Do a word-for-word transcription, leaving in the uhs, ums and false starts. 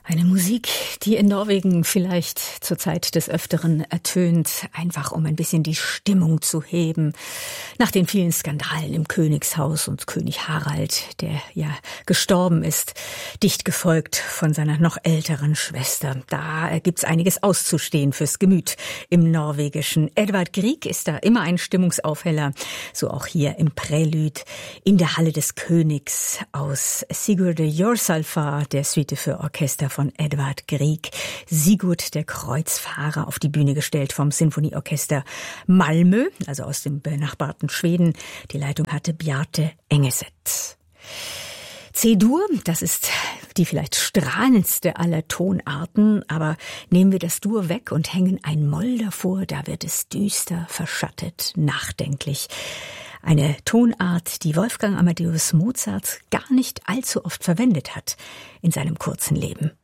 Eine Musik, die in Norwegen vielleicht zur Zeit des Öfteren ertönt, einfach um ein bisschen die Stimmung zu heben. Nach den vielen Skandalen im Königshaus und König Harald, der ja gestorben ist, dicht gefolgt von seiner noch älteren Schwester. Da gibt's einiges auszustehen fürs Gemüt im Norwegischen. Edvard Grieg ist da immer ein Stimmungsaufheller, so auch hier im Prälude in der Halle des Königs aus Sigurdur Jorsalfar, der Suite für Orchester von Edvard Grieg. Sigurd, der Kreuzfahrer, auf die Bühne gestellt vom Sinfonieorchester Malmö, also aus dem benachbarten Schweden. Die Leitung hatte Bjarte Engeset. C-Dur, das ist die vielleicht strahlendste aller Tonarten, aber nehmen wir das Dur weg und hängen ein Moll davor, da wird es düster, verschattet, nachdenklich. Eine Tonart, die Wolfgang Amadeus Mozart gar nicht allzu oft verwendet hat in seinem kurzen Leben.